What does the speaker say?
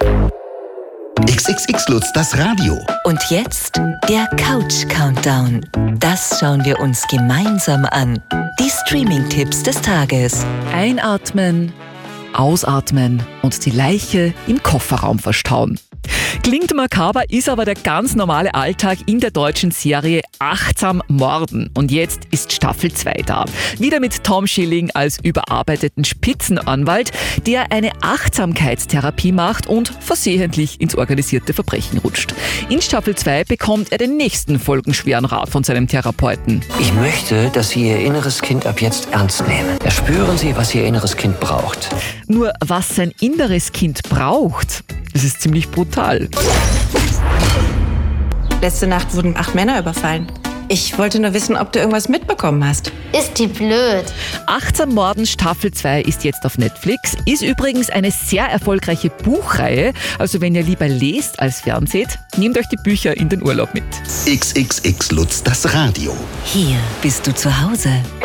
XXX Lutz, das Radio. Und jetzt der Couch-Countdown. Das schauen wir uns gemeinsam an. Die Streaming-Tipps des Tages. Einatmen, ausatmen und die Leiche im Kofferraum verstauen. Klingt makaber, ist aber der ganz normale Alltag in der deutschen Serie Achtsam Morden. Und jetzt ist Staffel 2 da. Wieder mit Tom Schilling als überarbeiteten Spitzenanwalt, der eine Achtsamkeitstherapie macht und versehentlich ins organisierte Verbrechen rutscht. In Staffel 2 bekommt er den nächsten folgenschweren Rat von seinem Therapeuten. Ich möchte, dass Sie Ihr inneres Kind ab jetzt ernst nehmen. Erspüren Sie, was Ihr inneres Kind braucht. Nur was sein inneres Kind braucht, das ist ziemlich brutal. Letzte Nacht wurden 8 Männer überfallen. Ich wollte nur wissen, ob du irgendwas mitbekommen hast. Ist die blöd. Achtsam Morden Staffel 2 ist jetzt auf Netflix. Ist übrigens eine sehr erfolgreiche Buchreihe. Also wenn ihr lieber lest als fernseht, nehmt euch die Bücher in den Urlaub mit. XXX Lutz, das Radio. Hier bist du zu Hause.